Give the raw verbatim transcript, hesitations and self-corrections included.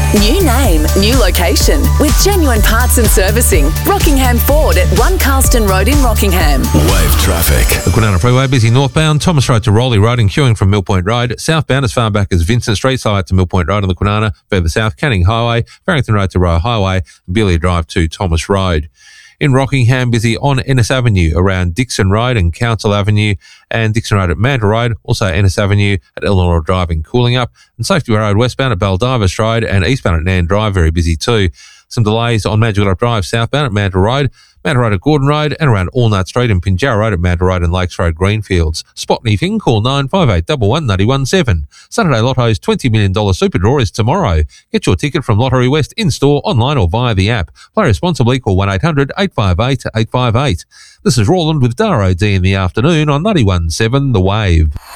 New name, new location with genuine parts and servicing. Rockingham Ford at One Carlston Road in Rockingham. Wave traffic. The Kwinana Freeway busy northbound, Thomas Road to Rowley Road and queuing from Mill Point Road. Southbound as far back as Vincent Street, side to Mill Point Road on the Kwinana. Further south, Canning Highway, Farrington Road to Rowe Highway, and Beeley Drive to Thomas Road. In Rockingham, busy on Ennis Avenue around Dixon Road and Council Avenue, and Dixon Road at Mantle Road, also Ennis Avenue at Eleanor Drive in Cooling Up, and Safety Road westbound at Baldiva Stride and eastbound at Nan Drive, very busy too. Some delays on Mantle Drive southbound at Mantle Road, Mantle Road at Gordon Road, and around Allnut Street and Pinjarra Road at Mantle Road and Lakes Road Greenfields. Spot anything, call nine five eight one one nine one seven. Saturday Lotto's twenty million dollars Super Draw is tomorrow. Get your ticket from Lottery West in-store, online or via the app. Play responsibly, call one eight hundred eight five eight eight five eight. This is Roland with Daro D in the afternoon on ninety-one point seven The Wave.